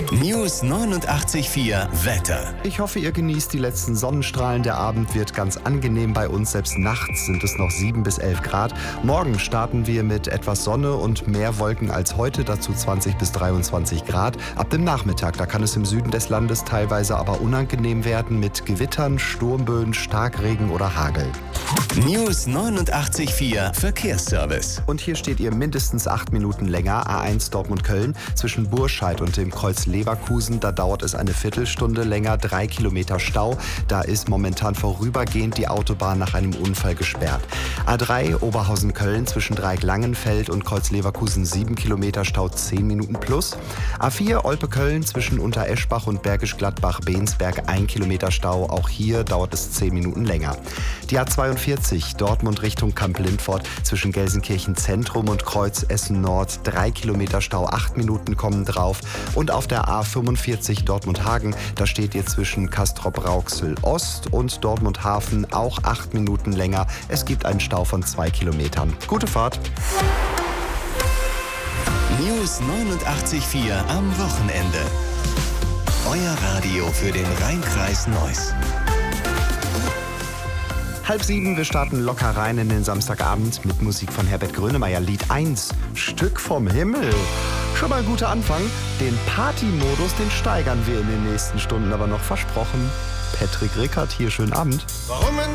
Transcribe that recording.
News 89,4 Wetter. Ich hoffe, ihr genießt die letzten Sonnenstrahlen. Der Abend wird ganz angenehm bei uns. Selbst nachts sind es noch 7 bis 11 Grad. Morgen starten wir mit etwas Sonne und mehr Wolken als heute. Dazu 20 bis 23 Grad. Ab dem Nachmittag, da kann es im Süden des Landes teilweise aber unangenehm werden mit Gewittern, Sturmböen, Starkregen oder Hagel. News 89,4 Verkehrsservice. Und hier steht ihr mindestens 8 Minuten länger. A1 Dortmund-Köln zwischen Burscheid und dem Kreuz Leverkusen. Da dauert es eine Viertelstunde länger. 3 Kilometer Stau. Da ist momentan vorübergehend die Autobahn nach einem Unfall gesperrt. A3 Oberhausen-Köln zwischen Dreieck-Langenfeld und Kreuz Leverkusen 7 Kilometer Stau, 10 Minuten plus. A4 Olpe-Köln zwischen Untereschbach und Bergisch Gladbach-Bensberg 1 Kilometer Stau. Auch hier dauert es 10 Minuten länger. Die A42 Dortmund Richtung Kamp-Lindfort zwischen Gelsenkirchen Zentrum und Kreuz Essen Nord 3 Kilometer Stau, 8 Minuten kommen drauf. Und auf der A45 Dortmund-Hagen, da steht ihr zwischen Castrop-Rauxel Ost und Dortmund Hafen auch 8 Minuten länger. Es gibt einen Stau von 2 Kilometern. Gute Fahrt! News 89,4 am Wochenende. Euer Radio für den Rheinkreis Neuss. 6:30, wir starten locker rein in den Samstagabend mit Musik von Herbert Grönemeyer. Lied 1, Stück vom Himmel. Schon mal ein guter Anfang. Den Party-Modus, den steigern wir in den nächsten Stunden aber noch versprochen. Patrick Rickert hier, schönen Abend. Warum in